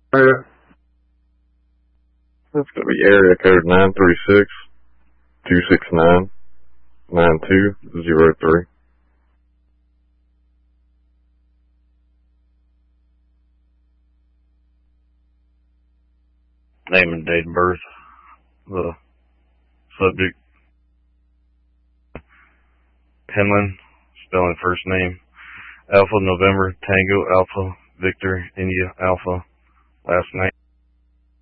Alright. That's gonna be area code 936-269-9203. Name and date of birth. The subject. Penland, spelling first name. Alpha November Tango Alpha Victor India Alpha. Last name.